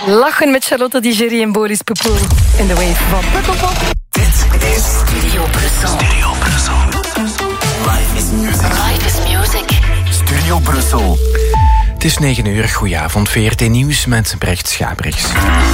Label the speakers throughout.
Speaker 1: Lachen met Charlotte Digeri en Boris Poepoel in de wave van Pukkelpop.
Speaker 2: Dit is Studio Brussel. Studio Brussel. Life is music. Life is music. Studio Brussel.
Speaker 3: Het is 9 uur, goedenavond, VRT Nieuws met Brecht Schabrichs.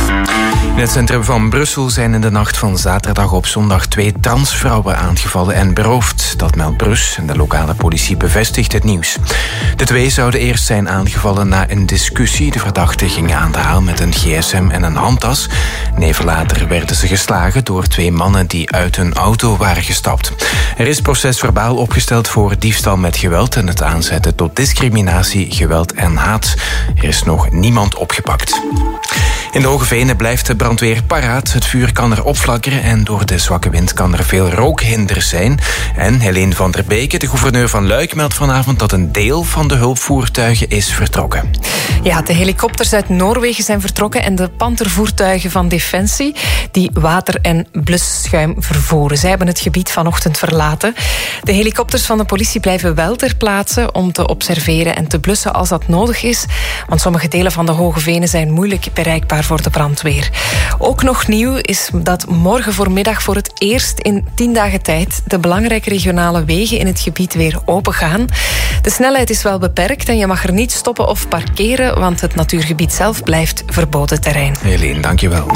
Speaker 3: In het centrum van Brussel zijn in de nacht van zaterdag op zondag 2 transvrouwen aangevallen en beroofd. Dat meldt Brus en de lokale politie bevestigt het nieuws. De twee zouden eerst zijn aangevallen na een discussie. De verdachten gingen aan de haal met een gsm en een handtas. Even later werden ze geslagen door 2 mannen die uit hun auto waren gestapt. Er is procesverbaal opgesteld voor diefstal met geweld en het aanzetten tot discriminatie, geweld en haat. Er is nog niemand opgepakt. In de Hoge Venen blijft de brandweer paraat. Het vuur kan er opflakkeren en door de zwakke wind kan er veel rookhinder zijn. En Helene van der Beke, de gouverneur van Luik, meldt vanavond dat een deel van de hulpvoertuigen is vertrokken.
Speaker 1: Ja, de helikopters uit Noorwegen zijn vertrokken en de pantervoertuigen van Defensie die water en blusschuim vervoeren. Zij hebben het gebied vanochtend verlaten. De helikopters van de politie blijven wel ter plaatse om te observeren en te blussen als dat nodig is, want sommige delen van de Hoge Venen zijn moeilijk bereikbaar voor de brandweer. Ook nog nieuw is dat morgen voormiddag voor het eerst in 10 dagen tijd de belangrijke regionale wegen in het gebied weer open gaan. De snelheid is wel beperkt en je mag er niet stoppen of parkeren, want het natuurgebied zelf blijft verboden terrein.
Speaker 3: Helene, dankjewel.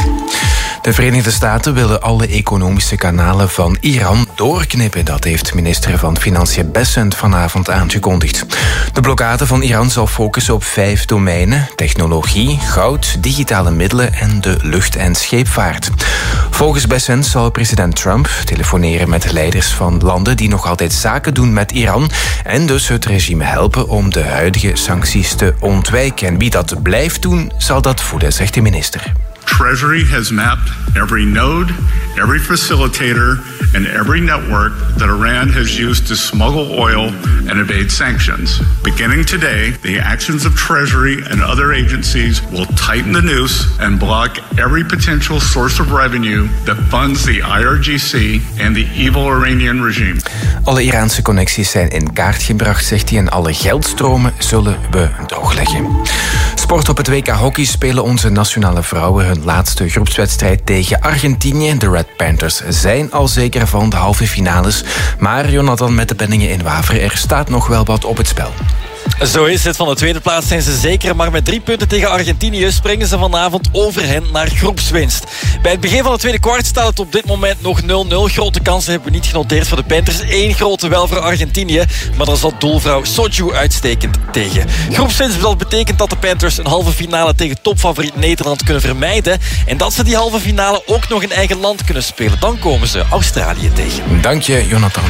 Speaker 3: De Verenigde Staten willen alle economische kanalen van Iran doorknippen. Dat heeft minister van Financiën Bessent vanavond aangekondigd. De blokkade van Iran zal focussen op 5 domeinen: technologie, goud, digitale middelen en de lucht- en scheepvaart. Volgens Bessent zal president Trump telefoneren met leiders van landen die nog altijd zaken doen met Iran en dus het regime helpen om de huidige sancties te ontwijken. En wie dat blijft doen, zal dat voeden, zegt de minister.
Speaker 4: Treasury has mapped every node, every facilitator, and every network that Iran has used to smuggle oil and evade sanctions. Beginning today, the actions of Treasury and other agencies will tighten the noose and block every potential source of revenue that funds the IRGC and the evil Iranian regime.
Speaker 3: Alle Iraanse connecties zijn in kaart gebracht, zegt hij, en alle geldstromen zullen we droogleggen. Sport: op het WK Hockey spelen onze nationale vrouwen hun laatste groepswedstrijd tegen Argentinië. De Red Panthers zijn al zeker van de halve finales. Maar Jonathan met de penningen in Wavre, er staat nog wel wat op het spel.
Speaker 5: Zo is het. Van de tweede plaats zijn ze zeker, maar met 3 punten tegen Argentinië springen ze vanavond overheen naar groepswinst. Bij het begin van het tweede kwart staat het op dit moment nog 0-0. Grote kansen hebben we niet genoteerd voor de Panthers. 1 grote wel voor Argentinië, maar daar zat doelvrouw Soju uitstekend tegen. Groepswinst, dat betekent dat de Panthers een halve finale tegen topfavoriet Nederland kunnen vermijden en dat ze die halve finale ook nog in eigen land kunnen spelen. Dan komen ze Australië tegen.
Speaker 3: Dank je, Jonathan.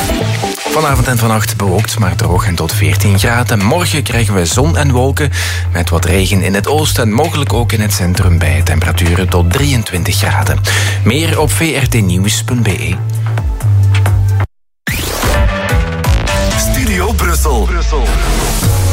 Speaker 3: Vanavond en vannacht bewolkt, maar droog en tot 14 graden. Morgen krijgen we zon en wolken met wat regen in het oosten en mogelijk ook in het centrum bij temperaturen tot 23 graden. Meer op vrtnieuws.be.
Speaker 2: Studio Brussel.